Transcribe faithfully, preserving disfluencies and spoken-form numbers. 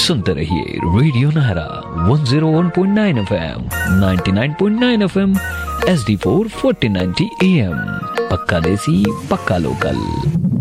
सुनते रहिए radio Nahra one zero one point nine FM, ninety nine point nine FM, H D four forty ninety am. पक्का देसी पक्का local.